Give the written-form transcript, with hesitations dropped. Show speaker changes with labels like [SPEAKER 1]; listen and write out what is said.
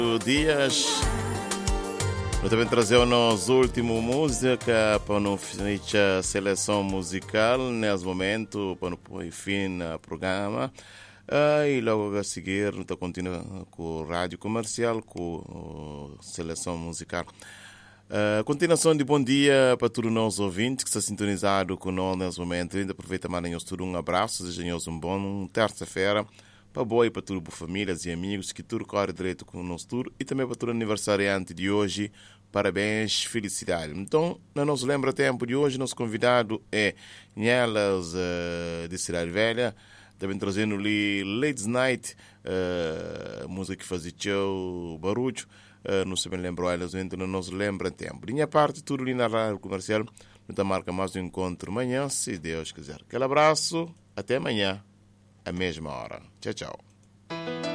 [SPEAKER 1] dias. Eu também trazemos a última música para não finalizar a seleção musical nesse momento, para não pôr fim ao programa. E logo a seguir, nós continuamos com a rádio comercial, com a seleção musical. Continuação de bom dia para todos os nossos ouvintes que estão sintonizados com nós nesse momento. Ainda aproveita mais um abraço, desejo-nos um bom terça-feira. Para boa e para todas as famílias e amigos que tudo corre direito com o nosso tour e também para todo o aniversariante de hoje. Parabéns, felicidade. Então, no nosso lembra-tempo de hoje, nosso convidado é Nhelas de Cidade Velha, também trazendo-lhe Ladies Night, música que fazia show, barulho, não se bem lembrou elas, então no nosso lembra-tempo. De minha parte, tudo ali na rádio comercial, então marca mais um encontro amanhã, se Deus quiser. Aquele abraço, até amanhã. À mesma hora. Tchau, tchau.